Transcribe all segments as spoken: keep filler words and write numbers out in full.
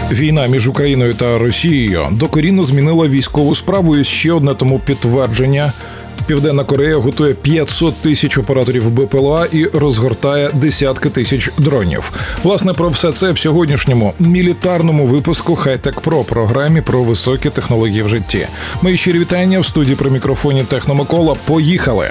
Війна між Україною та Росією докорінно змінила військову справу, і ще одне тому підтвердження. Південна Корея готує п'ятсот тисяч операторів БПЛА і розгортає десятки тисяч дронів. Власне, про все це в сьогоднішньому мілітарному випуску «Хай-Тек Про» програмі про високі технології в житті. Мої щирі вітання в студії при мікрофоні Техномикола. Поїхали!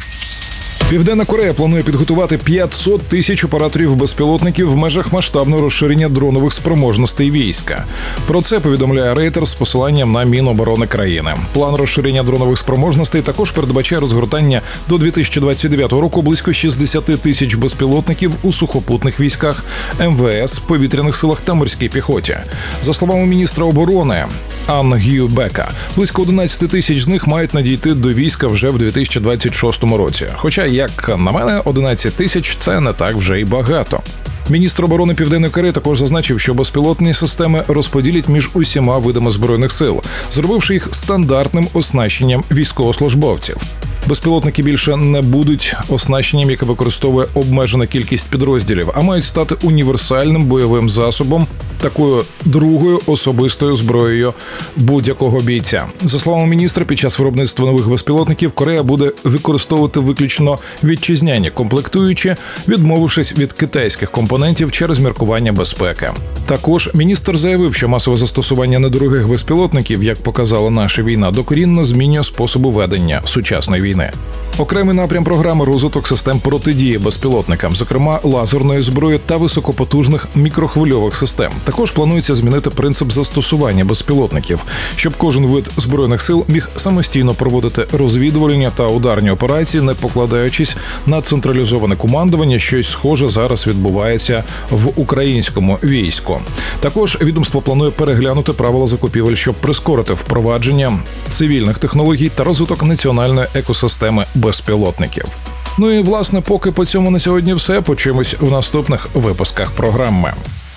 Південна Корея планує підготувати п'ятсот тисяч операторів безпілотників в межах масштабного розширення дронових спроможностей війська. Про це повідомляє Рейтер з посиланням на Міноборони країни. План розширення дронових спроможностей також передбачає розгортання до дві тисячі двадцять дев'ятого року близько шістдесят тисяч безпілотників у сухопутних військах, ем ве ес, повітряних силах та морській піхоті. За словами міністра оборони Ан Гю Бека, близько одинадцять тисяч з них мають надійти до війська вже в дві тисячі двадцять шостому році. Хоча, як на мене, одинадцять тисяч – це не так вже й багато. Міністр оборони Південної Кореї також зазначив, що безпілотні системи розподілять між усіма видами Збройних сил, зробивши їх стандартним оснащенням військовослужбовців. Безпілотники більше не будуть оснащенням, яке використовує обмежена кількість підрозділів, а мають стати універсальним бойовим засобом, такою другою особистою зброєю будь-якого бійця. За словами міністра, під час виробництва нових безпілотників Корея буде використовувати виключно вітчизняні комплектуючі, відмовившись від китайських компонентів через міркування безпеки. Також міністр заявив, що масове застосування недорогих безпілотників, як показала наша війна, докорінно змінює способи ведення сучасної війни. Окремий напрям програми – розвиток систем протидії безпілотникам, зокрема лазерної зброї та високопотужних мікрохвильових систем. Також планується змінити принцип застосування безпілотників, щоб кожен вид Збройних сил міг самостійно проводити розвідувальні та ударні операції, не покладаючись на централізоване командування. Щось схоже зараз відбувається в українському війську. Також відомство планує переглянути правила закупівель, щоб прискорити впровадження цивільних технологій та розвиток національної екосистеми безпілотників. Ну і, власне, поки по цьому на сьогодні все. Почуємось в наступних випусках програми.